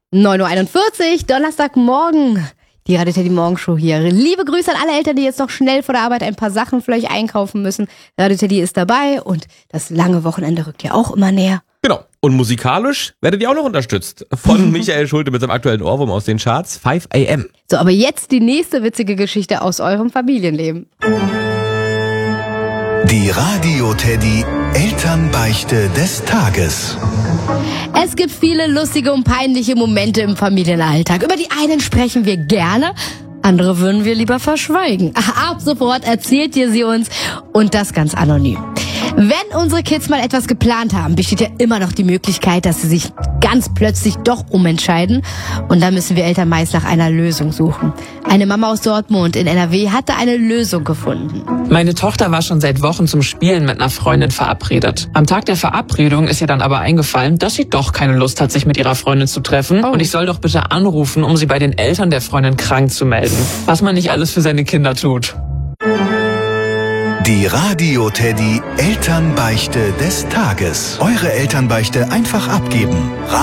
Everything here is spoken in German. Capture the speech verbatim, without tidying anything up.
neun Uhr einundvierzig, Donnerstagmorgen. Die Radio Teddy Morgenshow hier. Liebe Grüße an alle Eltern, die jetzt noch schnell vor der Arbeit ein paar Sachen vielleicht einkaufen müssen. Radio Teddy ist dabei und das lange Wochenende rückt ja auch immer näher. Genau. Und musikalisch werdet ihr auch noch unterstützt. Von Michael Schulte mit seinem aktuellen Ohrwurm aus den Charts, five a m. So, aber jetzt die nächste witzige Geschichte aus eurem Familienleben. Die Radio Teddy Elternbeichte des Tages. Es gibt viele lustige und peinliche Momente im Familienalltag. Über die einen sprechen wir gerne, andere würden wir lieber verschweigen. Ab sofort erzählt ihr sie uns und das ganz anonym. Wenn unsere Kids mal etwas geplant haben, besteht ja immer noch die Möglichkeit, dass sie sich ganz plötzlich doch umentscheiden. Und da müssen wir Eltern meist nach einer Lösung suchen. Eine Mama aus Dortmund in N R W hatte eine Lösung gefunden. Meine Tochter war schon seit Wochen zum Spielen mit einer Freundin verabredet. Am Tag der Verabredung ist ihr dann aber eingefallen, dass sie doch keine Lust hat, sich mit ihrer Freundin zu treffen. Oh. Und ich soll doch bitte anrufen, um sie bei den Eltern der Freundin krank zu melden. Was man nicht alles für seine Kinder tut. Die Radio Teddy Elternbeichte des Tages. Eure Elternbeichte einfach abgeben.